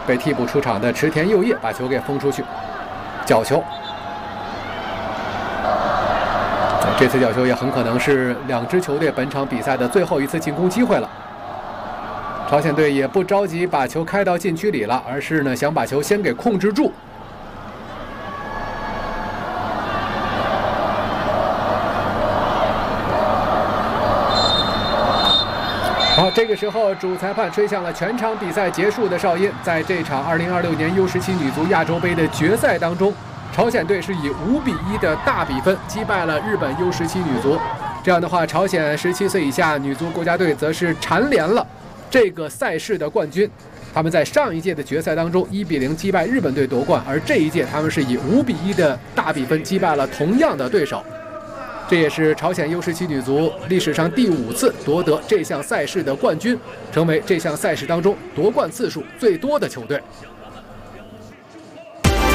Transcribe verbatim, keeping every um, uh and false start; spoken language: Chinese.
被替补出场的池田佑业把球给封出去，角球。这次角球也很可能是两支球队本场比赛的最后一次进攻机会了。朝鲜队也不着急把球开到禁区里了，而是呢想把球先给控制住。好，这个时候主裁判吹响了全场比赛结束的哨音。在这场二零二六年 U 十七 女足亚洲杯的决赛当中，朝鲜队是以五比一的大比分击败了日本 U 十七 女足。这样的话，朝鲜十七岁以下女足国家队则是蝉联了这个赛事的冠军。他们在上一届的决赛当中一比零击败日本队夺冠，而这一届他们是以五比一的大比分击败了同样的对手。这也是朝鲜 U 十七 女足历史上第五次夺得这项赛事的冠军，成为这项赛事当中夺冠次数最多的球队。